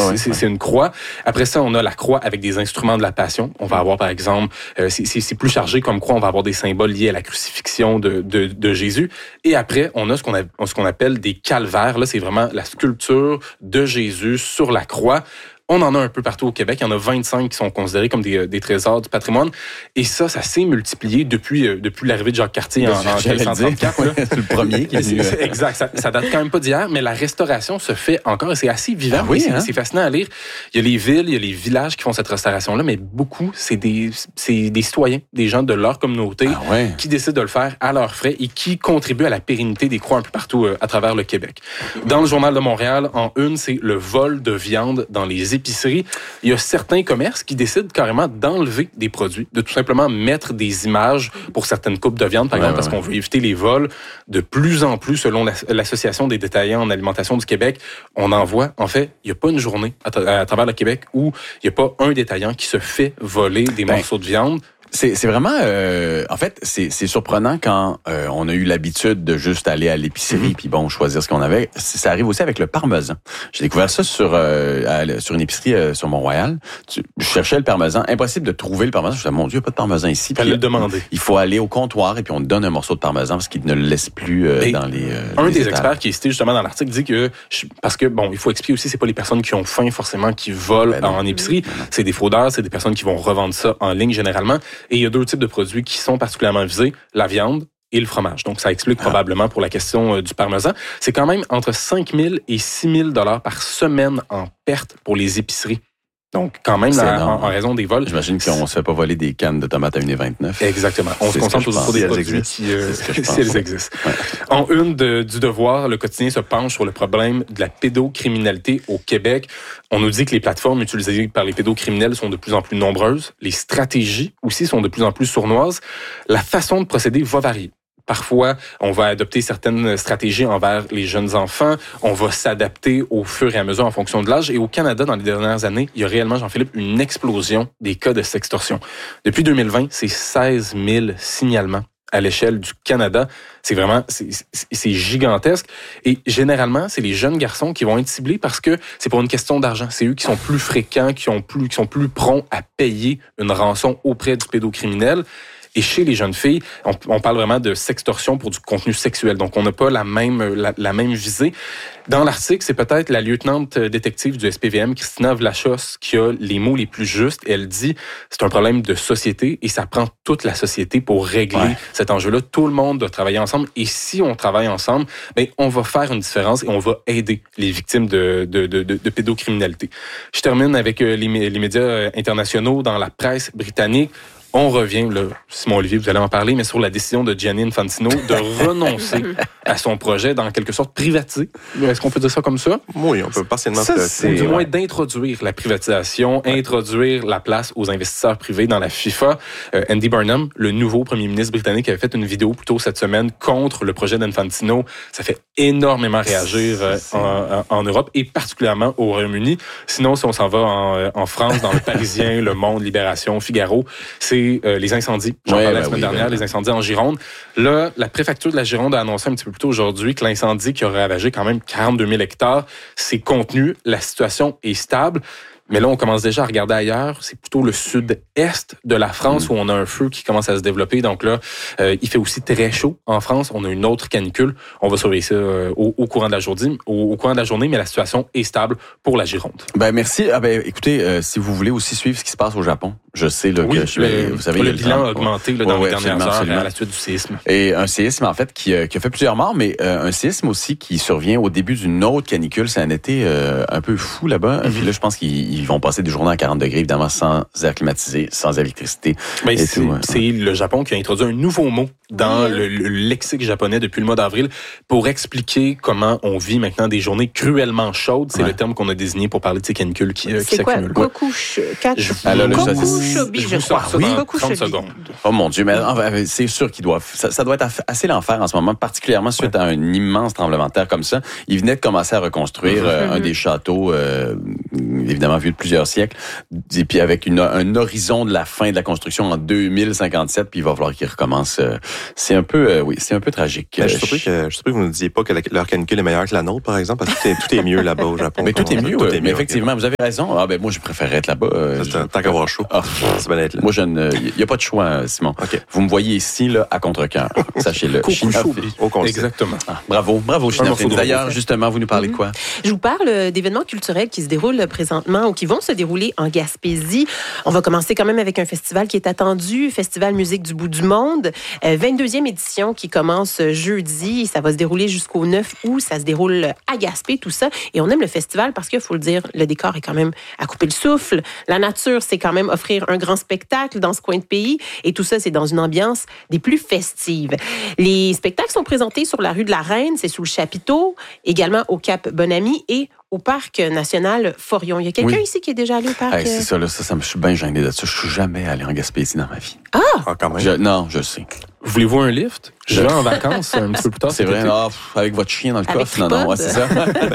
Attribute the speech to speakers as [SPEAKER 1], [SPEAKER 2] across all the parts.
[SPEAKER 1] c'est une croix. Après ça, on a la croix avec des instruments de la Passion. On va avoir, par exemple, c'est plus chargé comme croix, on va avoir des symboles liés à la crucifixion de Jésus. Et après, on a ce qu'on appelle des calvaires. Là, c'est vraiment la sculpture de Jésus sur la croix. On en a un peu partout au Québec. Il y en a 25 qui sont considérés comme des trésors du patrimoine. Et ça s'est multiplié depuis l'arrivée de Jacques Cartier en 1534.
[SPEAKER 2] C'est le premier qui est venu.
[SPEAKER 1] Exact. Ça date quand même pas d'hier, mais la restauration se fait encore et c'est assez vivant. Ah oui, c'est fascinant à lire. Il y a les villes, il y a les villages qui font cette restauration-là, mais beaucoup, c'est des citoyens, des gens de leur communauté qui décident de le faire à leurs frais et qui contribuent à la pérennité des croix un peu partout à travers le Québec. Dans le Journal de Montréal, en une, c'est le vol de viande dans les épiceries. Il y a certains commerces qui décident carrément d'enlever des produits, de tout simplement mettre des images pour certaines coupes de viande, par exemple, parce qu'on veut éviter les vols. De plus en plus, selon l'Association des détaillants en alimentation du Québec, on en voit, en fait, il n'y a pas une journée à travers le Québec où il n'y a pas un détaillant qui se fait voler des morceaux de viande.
[SPEAKER 2] C'est vraiment, en fait, c'est surprenant quand on a eu l'habitude de juste aller à l'épicerie puis choisir ce qu'on avait. Ça arrive aussi avec le parmesan. J'ai découvert ça sur une épicerie sur Mont-Royal. Je cherchais le parmesan, impossible de trouver le parmesan. Je me disais, mon Dieu, il n'y a pas de parmesan ici.
[SPEAKER 1] Fallait le demander.
[SPEAKER 2] Il faut aller au comptoir et puis on te donne un morceau de parmesan parce qu'il ne le laisse plus dans les.
[SPEAKER 1] Un des experts qui est cité justement dans l'article dit que parce que il faut expliquer aussi, c'est pas les personnes qui ont faim forcément qui volent en épicerie. C'est des fraudeurs, c'est des personnes qui vont revendre ça en ligne généralement. Et il y a deux types de produits qui sont particulièrement visés, la viande et le fromage. Donc, ça explique probablement pour la question du parmesan. C'est quand même entre 5 000 et 6 000 $ par semaine en perte pour les épiceries. Donc, quand même, en raison des vols.
[SPEAKER 2] J'imagine qu'on ne se fait pas voler des cannes de tomates à 1,29 $.
[SPEAKER 1] Exactement. On se concentre sur des produits si elles existent. Ouais. En une du Devoir, le quotidien se penche sur le problème de la pédocriminalité au Québec. On nous dit que les plateformes utilisées par les pédocriminels sont de plus en plus nombreuses. Les stratégies aussi sont de plus en plus sournoises. La façon de procéder va varier. Parfois, on va adopter certaines stratégies envers les jeunes enfants. On va s'adapter au fur et à mesure en fonction de l'âge. Et au Canada, dans les dernières années, il y a réellement, Jean-Philippe, une explosion des cas de sextorsion. Depuis 2020, c'est 16 000 signalements à l'échelle du Canada. C'est vraiment, c'est gigantesque. Et généralement, c'est les jeunes garçons qui vont être ciblés parce que c'est pour une question d'argent. C'est eux qui sont plus fréquents, qui sont plus prompts à payer une rançon auprès du pédocriminel. Et chez les jeunes filles, on parle vraiment de sextorsion pour du contenu sexuel. Donc, on n'a pas la même visée. Dans l'article, c'est peut-être la lieutenante détective du SPVM, Christina Vlachos, qui a les mots les plus justes. Elle dit, c'est un problème de société et ça prend toute la société pour régler cet enjeu-là. Tout le monde doit travailler ensemble. Et si on travaille ensemble, on va faire une différence et on va aider les victimes de pédocriminalité. Je termine avec les médias internationaux. Dans la presse britannique, on revient, là, Simon Olivier, vous allez en parler, mais sur la décision de Gianni Infantino de renoncer à son projet, d'en quelque sorte privatiser. Est-ce qu'on peut dire ça comme ça?
[SPEAKER 3] Oui, on peut partiellement.
[SPEAKER 1] Ou du moins d'introduire la privatisation, introduire la place aux investisseurs privés dans la FIFA. Andy Burnham, le nouveau premier ministre britannique, avait fait une vidéo plus tôt cette semaine contre le projet d'Infantino. Ça fait énormément réagir en Europe et particulièrement au Royaume-Uni. Sinon, si on s'en va en France, dans le Parisien, Le Monde, Libération, Figaro, c'est les incendies. J'en parlais la semaine dernière, les incendies en Gironde. Là, la préfecture de la Gironde a annoncé un petit peu plus tôt aujourd'hui que l'incendie qui aurait ravagé quand même 42 000 hectares, c'est contenu, la situation est stable. Mais là, on commence déjà à regarder ailleurs. C'est plutôt le sud-est de la France où on a un feu qui commence à se développer. Donc là, il fait aussi très chaud en France. On a une autre canicule. On va surveiller ça au courant de la journée, mais la situation est stable pour la Gironde.
[SPEAKER 2] Merci. Écoutez, si vous voulez aussi suivre ce qui se passe au Japon, je sais que vous savez,
[SPEAKER 1] le bilan a augmenté dans les dernières heures à la suite du séisme.
[SPEAKER 2] Et un séisme, en fait, qui a fait plusieurs morts, mais un séisme aussi qui survient au début d'une autre canicule. C'est un été un peu fou là-bas. Puis là, je pense qu'ils vont passer des journées à 40 degrés, évidemment, sans air climatisé, sans électricité.
[SPEAKER 1] C'est le Japon qui a introduit un nouveau mot dans le lexique japonais depuis le mois d'avril pour expliquer comment on vit maintenant des journées cruellement chaudes. C'est le terme qu'on a désigné pour parler de ces canicules qui s'accumulent.
[SPEAKER 4] Kokushobi, je crois.
[SPEAKER 1] Dans 30 secondes.
[SPEAKER 2] Oh mon Dieu, mais c'est sûr qu'ils doivent. Ça doit être assez l'enfer en ce moment, particulièrement suite à un immense tremblement de terre comme ça. Ils venaient de commencer à reconstruire un des châteaux, des évidemment vieux de plusieurs siècles, et puis avec un horizon de la fin de la construction en 2057, puis il va falloir qu'ils recommencent. C'est un peu, c'est un peu tragique.
[SPEAKER 3] Je suis surpris que vous ne disiez pas que leur canicule est meilleure que la nôtre, par exemple, parce que tout est mieux là-bas au Japon.
[SPEAKER 2] Mais tout est mieux, mais effectivement, vous avez raison. Moi, je préférerais être là-bas.
[SPEAKER 3] Tant qu'avoir chaud. C'est bien être là.
[SPEAKER 2] Moi, il n'y a pas de choix, Simon. Okay. Vous me voyez ici, là, à contre-cœur. Sachez-le.
[SPEAKER 1] Exactement.
[SPEAKER 2] Bravo, Chine. D'ailleurs, justement, vous nous parlez de quoi?
[SPEAKER 4] Je vous parle d'événements culturels qui se déroulent présentement ou qui vont se dérouler en Gaspésie. On va commencer quand même avec un festival qui est attendu, Festival Musique du bout du monde. 22e édition qui commence jeudi. Ça va se dérouler jusqu'au 9 août. Ça se déroule à Gaspé, tout ça. Et on aime le festival parce qu'il faut le dire, le décor est quand même à couper le souffle. La nature, c'est quand même offrir un grand spectacle dans ce coin de pays. Et tout ça, c'est dans une ambiance des plus festives. Les spectacles sont présentés sur la rue de la Reine, c'est sous le chapiteau, également au Cap Bonami et au Parc national Forillon. Il y a quelqu'un ici qui est déjà allé au parc?
[SPEAKER 2] C'est ça, là, ça me suis bien gêné de ça. Je suis jamais allé en Gaspésie dans ma vie.
[SPEAKER 3] Quand même.
[SPEAKER 2] Non, je sais.
[SPEAKER 1] Voulez-vous un lift? Je vais en vacances un petit peu plus tard.
[SPEAKER 2] C'est vrai, avec votre chien dans le coffre. Non, c'est ça.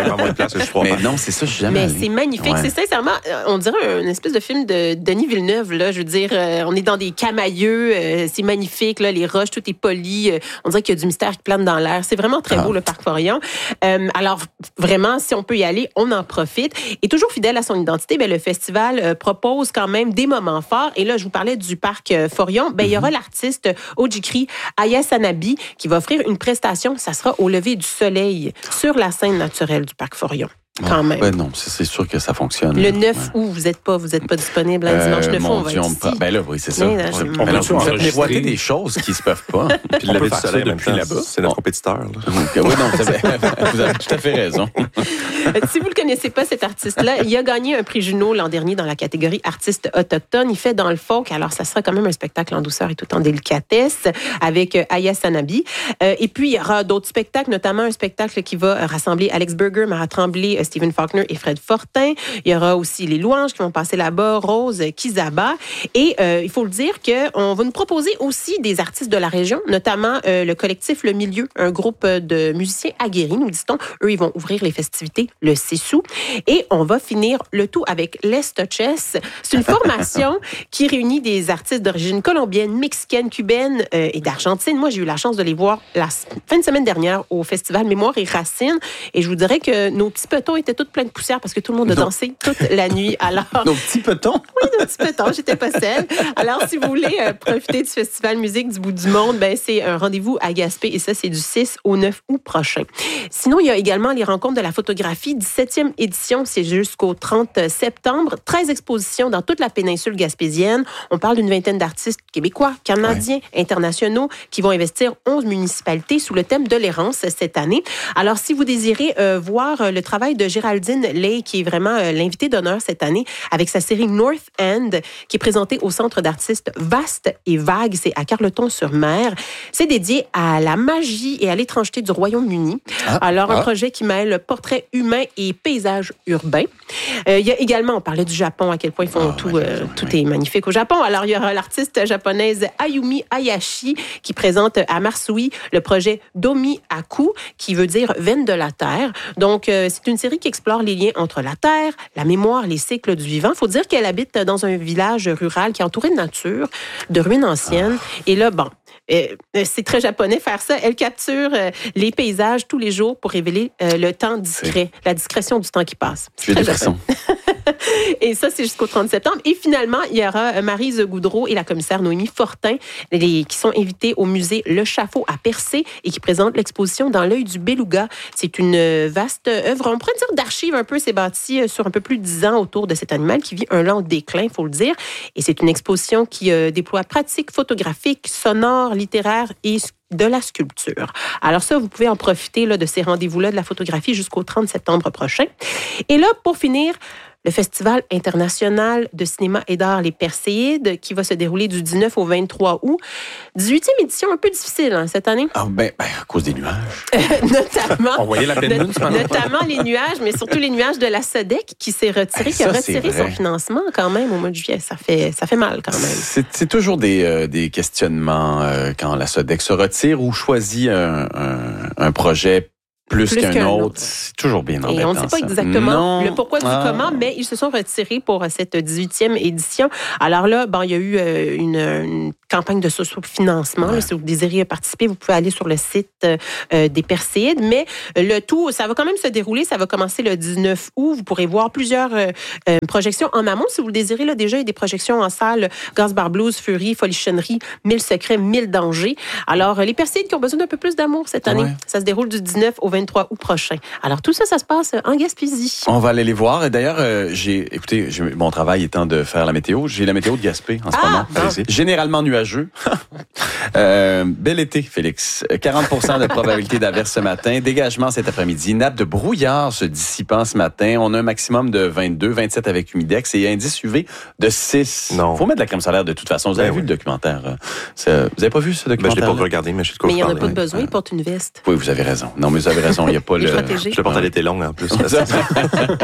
[SPEAKER 2] Mais non, c'est ça, je suis jamais allé.
[SPEAKER 4] C'est magnifique. Ouais. C'est sincèrement, on dirait une espèce de film de Denis Villeneuve. Là. Je veux dire, on est dans des camailleux. C'est magnifique. Là, les roches, tout est poli. On dirait qu'il y a du mystère qui plane dans l'air. C'est vraiment très beau, le Parc Forillon. Alors, vraiment, si on peut y aller, on en profite. Et toujours fidèle à son identité, le festival propose quand même des moments forts. Et là, je vous parlais du Parc Forillon. Il y aura l'artiste Ojikri Aya Sanabi qui va offrir une prestation. Ça sera au lever du soleil sur la scène naturelle du Parc Forillon. Quand même.
[SPEAKER 2] Non, c'est sûr que ça fonctionne.
[SPEAKER 4] Le 9 août, vous n'êtes pas disponible un dimanche 9 août, on va être ici.
[SPEAKER 2] Oui, c'est ça. On peut miroiter des choses qui se peuvent pas.
[SPEAKER 3] Puis le lever du soleil depuis là-bas. C'est notre compétiteur.
[SPEAKER 2] Oui, non, vous avez tout à fait raison.
[SPEAKER 4] Si vous le connaissez pas, cet artiste-là, il a gagné un prix Juno l'an dernier dans la catégorie artiste autochtone. Il fait dans le folk, alors ça sera quand même un spectacle en douceur et tout en délicatesse avec Aya Sanabi. Et puis, il y aura d'autres spectacles, notamment un spectacle qui va rassembler Alex Burger, Mara Tremblay, Stephen Faulkner et Fred Fortin. Il y aura aussi les Louanges qui vont passer là-bas, Rose Kizaba. Et il faut le dire qu'on va nous proposer aussi des artistes de la région, notamment le collectif Le Milieu, un groupe de musiciens aguerris, nous dit-on. Eux, ils vont ouvrir les festivités le 6 août. Et on va finir le tout avec Les Touches. C'est une formation qui réunit des artistes d'origine colombienne, mexicaine, cubaine et d'Argentine. Moi, j'ai eu la chance de les voir la fin de semaine dernière au Festival Mémoire et Racines. Et je vous dirais que nos petits petons étaient toutes pleins de poussière parce que tout le monde a dansé toute la nuit. Alors,
[SPEAKER 2] nos petits petons?
[SPEAKER 4] Oui, nos petits petons. J'étais pas seule. Alors, si vous voulez profiter du Festival Musique du bout du monde, c'est un rendez-vous à Gaspé et ça, c'est du 6 au 9 août prochain. Sinon, il y a également les rencontres de la photographie, 17e édition, c'est jusqu'au 30 septembre. 13 expositions dans toute la péninsule gaspésienne. On parle d'une vingtaine d'artistes québécois, canadiens, internationaux qui vont investir 11 municipalités sous le thème de l'errance cette année. Alors, si vous désirez voir le travail de Géraldine Lay, qui est vraiment l'invitée d'honneur cette année, avec sa série North End, qui est présentée au Centre d'artistes Vaste et Vague, c'est à Carleton-sur-Mer. C'est dédié à la magie et à l'étrangeté du Royaume-Uni. Un projet qui mêle portrait humain et paysage urbain. Il y a également, on parlait du Japon, à quel point ils font tout est magnifique au Japon. Alors, il y aura l'artiste japonaise Ayumi Hayashi qui présente à Marsui le projet Domi Aku, qui veut dire veine de la terre. Donc, c'est une série qui explore les liens entre la terre, la mémoire, les cycles du vivant. Il faut dire qu'elle habite dans un village rural qui est entouré de nature, de ruines anciennes. Et là, c'est très japonais faire ça. Elle capture les paysages tous les jours pour révéler le temps discret, la discrétion du temps qui passe.
[SPEAKER 2] J'ai des frissons.
[SPEAKER 4] Et ça, c'est jusqu'au 30 septembre. Et finalement, il y aura Maryse Goudreau et la commissaire Noémie Fortin qui sont invités au musée Le Chafaud à Percé et qui présentent l'exposition Dans l'œil du beluga. C'est une vaste œuvre, on pourrait dire d'archives un peu. C'est bâti sur un peu plus de 10 ans autour de cet animal qui vit un lent déclin, il faut le dire. Et c'est une exposition qui déploie pratiques photographiques, sonores, littéraires et de la sculpture. Alors ça, vous pouvez en profiter de ces rendez-vous-là de la photographie jusqu'au 30 septembre prochain. Et là, pour finir, le Festival international de cinéma et d'art Les Perséides qui va se dérouler du 19 au 23 août. 18e édition, un peu difficile cette année.
[SPEAKER 2] À cause des nuages.
[SPEAKER 4] Notamment.
[SPEAKER 1] On voyait la pleine lune,
[SPEAKER 4] notamment les nuages, mais surtout les nuages de la SODEC qui s'est retiré, qui a retiré son financement quand même au mois de juillet. Ça fait mal quand même.
[SPEAKER 2] C'est toujours des questionnements quand la SODEC se retire ou choisit un projet plus qu'un autre. C'est toujours bien embêtant.
[SPEAKER 4] Et on ne sait pas exactement le pourquoi du comment, mais ils se sont retirés pour cette 18e édition. Alors là, il y a eu une campagne de socio-financement. Ouais. Si vous désirez participer, vous pouvez aller sur le site des Perséides. Mais le tout, ça va quand même se dérouler. Ça va commencer le 19 août. Vous pourrez voir plusieurs projections en amont. Si vous le désirez, là, déjà, il y a des projections en salle. Gasbar Blues, Fury, Folichonnerie, 1000 secrets, 1000 dangers. Alors, les Perséides qui ont besoin d'un peu plus d'amour cette année, ça se déroule du 19 au 23 août prochain. Alors, tout ça, ça se passe en Gaspésie.
[SPEAKER 2] On va aller les voir. Et d'ailleurs, mon travail étant de faire la météo, j'ai la météo de Gaspé en ce moment. Généralement nuageux. Bel été, Félix. 40% de probabilité d'averse ce matin. Dégagement cet après-midi. Nappe de brouillard se dissipant ce matin. On a un maximum de 22, 27 avec humidex et indice UV de 6. Non. Faut mettre de la crème solaire de toute façon. Vous avez vu le documentaire? Vous avez pas vu ce documentaire?
[SPEAKER 3] Je l'ai pas regardé, mais je sais de quoi
[SPEAKER 4] vous parlez. Mais il n'y en a pas de besoin, il porte une veste.
[SPEAKER 2] Oui, vous avez raison. Non, mais vous avez raison. Il n'y a pas le...
[SPEAKER 3] Je le porte à l'été long, en plus.